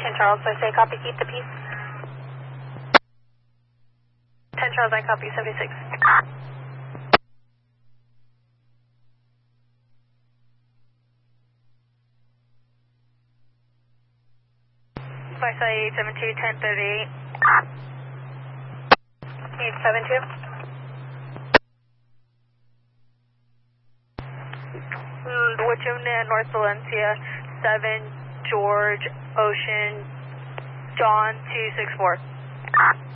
Charles, I say copy, keep the peace. 10 Charles, I copy, 76. Flight 872, 1038. 872. Wachumna, North Valencia, 7 George Ocean, John 264.